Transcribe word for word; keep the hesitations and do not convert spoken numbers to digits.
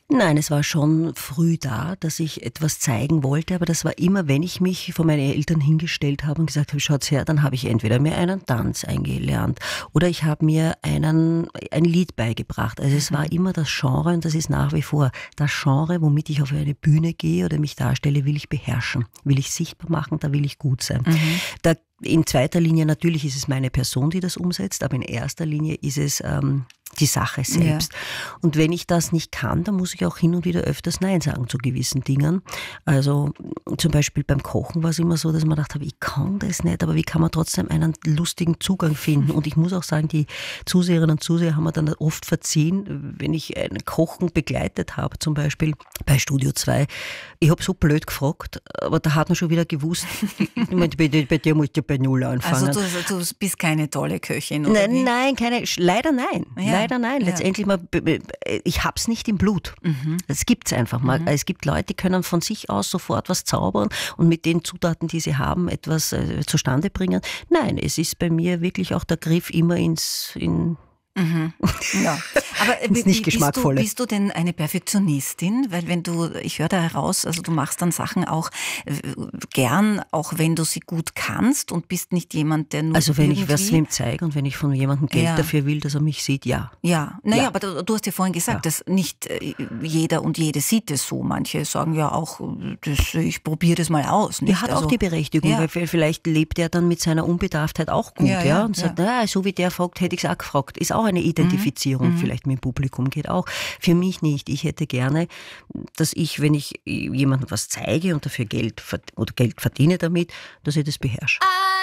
Nein, es war schon früh da, dass ich etwas zeigen wollte, aber das war immer, wenn ich mich vor meine Eltern hingestellt habe und gesagt habe, schaut's her, dann habe ich entweder mir einen Tanz eingelernt oder ich habe mir einen, ein Lied beigebracht. Also es war immer das Genre und das ist nach wie vor das Genre, womit ich auf eine Bühne gehe oder mich darstelle, will ich beherrschen, will ich sichtbar machen, da will ich gut sein. Mhm. Da in zweiter Linie natürlich ist es meine Person, die das umsetzt, aber in erster Linie ist es ähm, die Sache selbst. Ja. Und wenn ich das nicht kann, dann muss ich auch hin und wieder öfters Nein sagen zu gewissen Dingen. Also zum Beispiel beim Kochen war es immer so, dass man gedacht habe, ich kann das nicht, aber wie kann man trotzdem einen lustigen Zugang finden? Und ich muss auch sagen, die Zuseherinnen und Zuseher haben mir dann oft verziehen, wenn ich ein Kochen begleitet habe, zum Beispiel bei Studio zwei. Ich habe so blöd gefragt, aber da hat man schon wieder gewusst, ich meine, bei, bei dir musst du bei Null anfangen. Also du, du bist keine tolle Köchin, oder nein, wie? Nein, keine, leider nein. Ja. Leider nein. Ja. Letztendlich, mal, ich hab's nicht im Blut. Mhm. Das gibt's einfach mal. Mhm. Es gibt Leute, die können von sich aus sofort was zaubern und mit den Zutaten, die sie haben, etwas äh, zustande bringen. Nein, es ist bei mir wirklich auch der Griff immer ins... In Mhm. Ja, aber ins nicht Geschmackvolle. Bist du, bist du denn eine Perfektionistin? Weil wenn du, ich höre da heraus, also du machst dann Sachen auch gern, auch wenn du sie gut kannst und bist nicht jemand, der nur Also wenn irgendwie... ich was wem zeige und wenn ich von jemandem Geld ja. dafür will, dass er mich sieht, ja. Ja, naja, ja. aber du, du hast ja vorhin gesagt, ja. dass nicht jeder und jede sieht es so. Manche sagen ja auch, das, ich probiere das mal aus. Nicht? Er hat also, auch die Berechtigung, ja. weil vielleicht lebt er dann mit seiner Unbedarftheit auch gut, ja, ja, ja und sagt, ja. na, so wie der fragt, hätte ich es auch gefragt. Ist auch eine Identifizierung mhm. vielleicht mit dem Publikum, geht auch. Für mich nicht. Ich hätte gerne, dass ich, wenn ich jemandem was zeige und dafür Geld oder Geld verdiene damit, dass ich das beherrsche.